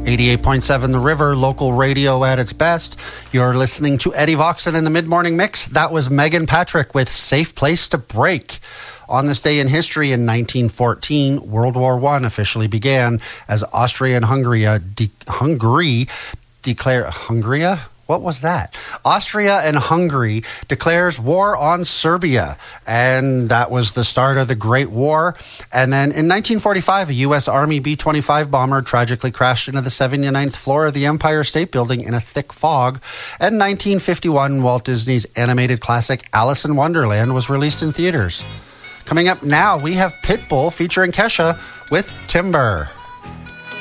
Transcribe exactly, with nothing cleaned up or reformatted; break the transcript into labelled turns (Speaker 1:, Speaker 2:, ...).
Speaker 1: eighty-eight point seven The River, local radio at its best. You're listening to Eddie Voxon in the Mid-Morning Mix. That was Megan Patrick with Safe Place to Break. On this day in history in nineteen fourteen, World War One officially began as Austria and Hungary, uh, de- Hungary declare Hungary? What was that? Austria and Hungary declares war on Serbia, and that was the start of the Great War. And then in nineteen forty-five, a U S Army B twenty-five bomber tragically crashed into the seventy-ninth floor of the Empire State Building in a thick fog. And in nineteen fifty-one, Walt Disney's animated classic Alice in Wonderland was released in theaters. Coming up now, we have Pitbull featuring Kesha with Timber.